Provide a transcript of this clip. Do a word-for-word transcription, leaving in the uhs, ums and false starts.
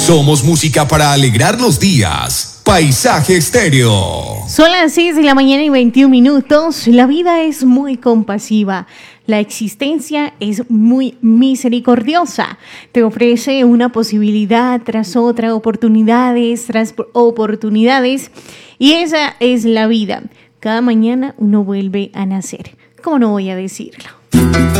Somos música para alegrar los días. Paisaje Estéreo. Son las seis de la mañana y veintiún minutos. La vida es muy compasiva. La existencia es muy misericordiosa. Te ofrece una posibilidad tras otra, oportunidades tras oportunidades. Y esa es la vida. Cada mañana uno vuelve a nacer. ¿Cómo no voy a decirlo?